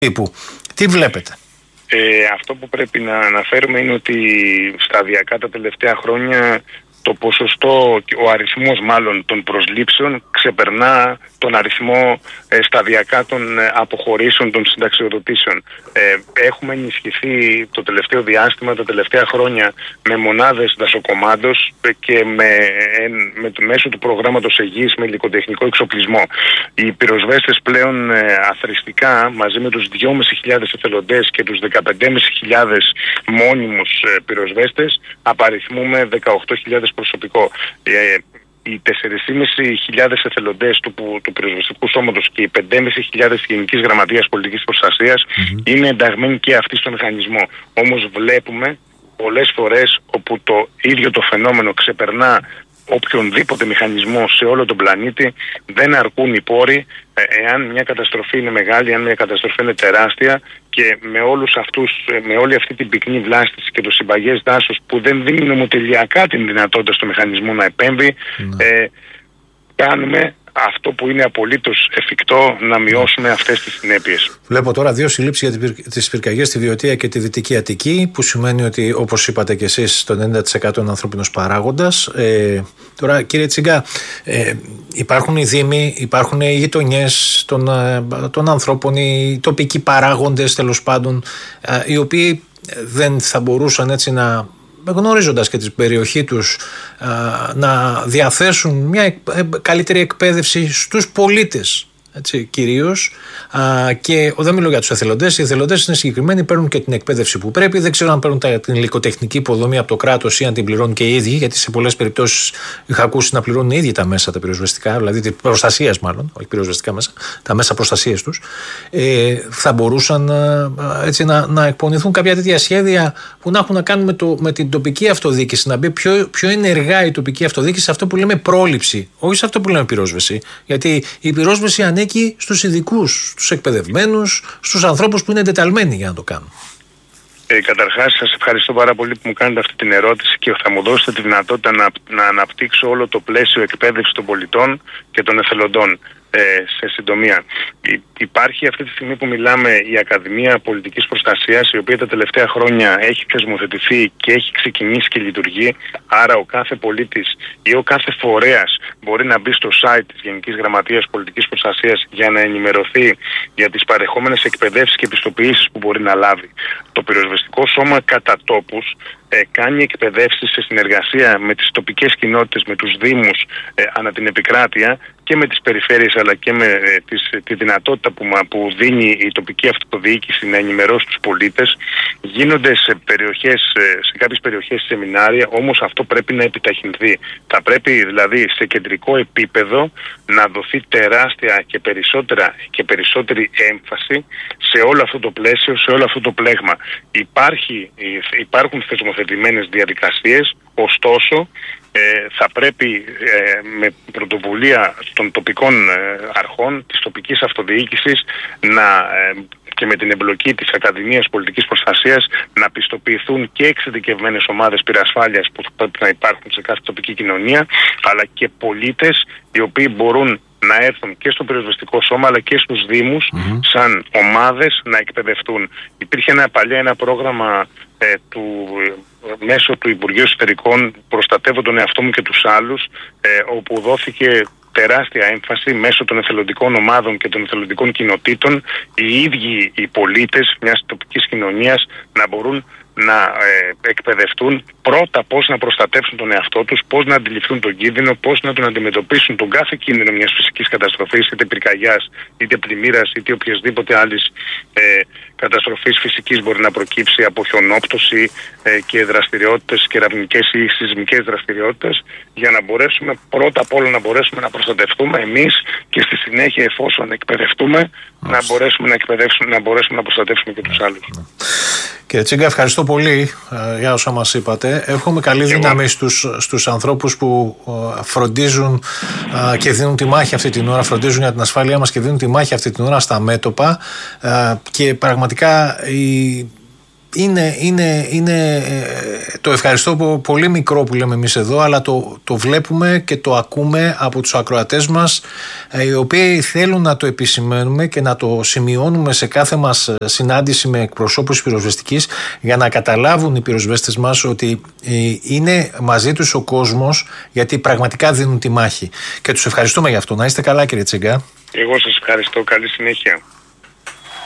τύπου. Τι βλέπετε? Αυτό που πρέπει να αναφέρουμε είναι ότι σταδιακά τα τελευταία χρόνια το ποσοστό, ο αριθμός μάλλον των προσλήψεων ξεπερνά τον αριθμό σταδιακά των αποχωρήσεων των συνταξιοδοτήσεων. Έχουμε ενισχυθεί το τελευταίο διάστημα, τα τελευταία χρόνια με μονάδες δασοκομάντος και μέσω του προγράμματος Αιγής με υλικοτεχνικό εξοπλισμό. Οι πυροσβέστες πλέον αθροιστικά μαζί με τους 2.500 εθελοντές και τους 15.500 μόνιμους πυροσβέστες απαριθμούμε 18.000 προσωπικό. Οι 4.500 εθελοντές του πυροσβεστικού σώματος και οι 5.500 Γενικής Γραμματείας Πολιτικής Προστασίας είναι ενταγμένοι και αυτοί στο μηχανισμό. Όμως βλέπουμε πολλές φορές όπου το ίδιο το φαινόμενο ξεπερνά οποιονδήποτε μηχανισμό σε όλο τον πλανήτη, δεν αρκούν οι πόροι εάν μια καταστροφή είναι μεγάλη, εάν μια καταστροφή είναι τεράστια και με όλη αυτή την πυκνή βλάστηση και το συμπαγές δάσος που δεν δίνει νομοτελειακά την δυνατότητα στο μηχανισμό να επέμβει, κάνουμε αυτό που είναι απολύτως εφικτό, να μειώσουμε αυτές τις συνέπειες. Βλέπω τώρα 2 συλλήψεις για τις πυρκαγιές στη Βιωτία και τη Δυτική Αττική, που σημαίνει ότι, όπως είπατε και εσείς, το 90% είναι ανθρώπινος παράγοντας. Τώρα, κύριε Τσίγκα, υπάρχουν οι δήμοι, υπάρχουν οι γειτονιές των ανθρώπων, οι τοπικοί παράγοντες τέλος πάντων, οι οποίοι δεν θα μπορούσαν έτσι να, γνωρίζοντας και την περιοχή τους, να διαθέσουν μια καλύτερη εκπαίδευση στους πολίτες, έτσι, κυρίως, και δεν μιλώ για τους εθελοντές. Οι εθελοντές είναι συγκεκριμένοι, παίρνουν και την εκπαίδευση που πρέπει. Δεν ξέρω αν παίρνουν την υλικοτεχνική υποδομή από το κράτος ή αν την πληρώνουν και οι ίδιοι, γιατί σε πολλές περιπτώσεις είχα ακούσει να πληρώνουν οι ίδιοι τα μέσα τα πυροσβεστικά, δηλαδή τη προστασίας μάλλον, όχι πυροσβεστικά μέσα, τα μέσα προστασίας τους. Θα μπορούσαν έτσι να εκπονηθούν κάποια τέτοια σχέδια που να έχουν να κάνουν με την τοπική αυτοδιοίκηση, να μπει πιο ενεργά η τοπική αυτοδιοίκηση σε αυτό που λέμε πρόληψη, όχι σε αυτό που λέμε πυρόσβεση. Γιατί η πυρόσβεση ανήκει στους ειδικούς, στους εκπαιδευμένους, στους ανθρώπους που είναι εντεταλμένοι για να το κάνουν. Καταρχάς, σας ευχαριστώ πάρα πολύ που μου κάνετε αυτή την ερώτηση και θα μου δώσετε τη δυνατότητα να αναπτύξω όλο το πλαίσιο εκπαίδευση των πολιτών και των εθελοντών. Σε συντομία, υπάρχει αυτή τη στιγμή που μιλάμε η Ακαδημία Πολιτικής Προστασίας, η οποία τα τελευταία χρόνια έχει θεσμοθετηθεί και έχει ξεκινήσει και λειτουργεί. Άρα ο κάθε πολίτης ή ο κάθε φορέας μπορεί να μπει στο site της Γενικής Γραμματείας Πολιτικής Προστασίας για να ενημερωθεί για τις παρεχόμενες εκπαιδεύσεις και επιστοποιήσεις που μπορεί να λάβει. Το πυροσβεστικό σώμα κατά τόπους κάνει εκπαιδεύσεις σε συνεργασία με τις τοπικές κοινότητες, με τους δήμους ανά την επικράτεια και με τις περιφέρειες, αλλά και με τη δυνατότητα που δίνει η τοπική αυτοδιοίκηση να ενημερώσει τους πολίτες. Γίνονται σε κάποιες περιοχές σεμινάρια, όμως αυτό πρέπει να επιταχυνθεί. Θα πρέπει δηλαδή σε κεντρικό επίπεδο να δοθεί τεράστια και περισσότερη έμφαση σε όλο αυτό το πλαίσιο, σε όλο αυτό το πλέγμα. Υπάρχουν θεσμοθετημένες διαδικασίες, ωστόσο θα πρέπει με πρωτοβουλία των τοπικών αρχών, της τοπικής αυτοδιοίκησης και με την εμπλοκή της Ακαδημίας Πολιτικής Προστασίας να πιστοποιηθούν και εξειδικευμένες ομάδες πυρασφάλειας που θα πρέπει να υπάρχουν σε κάθε τοπική κοινωνία, αλλά και πολίτες οι οποίοι μπορούν να έρθουν και στο πυροσβεστικό σώμα αλλά και στους δήμους σαν ομάδες να εκπαιδευτούν. Υπήρχε παλιά ένα πρόγραμμα μέσω του Υπουργείου Εσωτερικών «Προστατεύω τον εαυτό μου και τους άλλους», όπου δόθηκε τεράστια έμφαση μέσω των εθελοντικών ομάδων και των εθελοντικών κοινοτήτων οι ίδιοι οι πολίτες μιας τοπικής κοινωνίας να μπορούν να εκπαιδευτούν πρώτα πώς να προστατεύσουν τον εαυτό τους, πώς να αντιληφθούν τον κίνδυνο, πώς να τον αντιμετωπίσουν τον κάθε κίνδυνο μιας φυσικής καταστροφής, είτε πυρκαγιάς, είτε πλημμύρας, είτε οποιασδήποτε άλλης καταστροφής φυσικής μπορεί να προκύψει από χιονόπτωση και δραστηριότητες κεραμικές ή σεισμικές δραστηριότητες, για να μπορέσουμε πρώτα απ' όλα να προστατευτούμε εμείς και στη συνέχεια, εφόσον εκπαιδευτούμε, να μπορέσουμε να προστατεύσουμε και τους άλλους. Κύριε Τσίγκα, ευχαριστώ πολύ για όσα μας είπατε. Εύχομαι καλή δύναμη στους ανθρώπους που φροντίζουν και δίνουν τη μάχη αυτή την ώρα, φροντίζουν για την ασφάλειά μας και δίνουν τη μάχη αυτή την ώρα στα μέτωπα, και πραγματικά είναι το ευχαριστώ πολύ μικρό που λέμε εμείς εδώ, αλλά το βλέπουμε και το ακούμε από τους ακροατές μας, οι οποίοι θέλουν να το επισημαίνουμε και να το σημειώνουμε σε κάθε μας συνάντηση με εκπροσώπους πυροσβεστικής, για να καταλάβουν οι πυροσβέστες μας ότι είναι μαζί τους ο κόσμος, γιατί πραγματικά δίνουν τη μάχη. Και τους ευχαριστούμε γι' αυτό. Να είστε καλά, κύριε Τσίγκα. Εγώ σας ευχαριστώ. Καλή συνέχεια.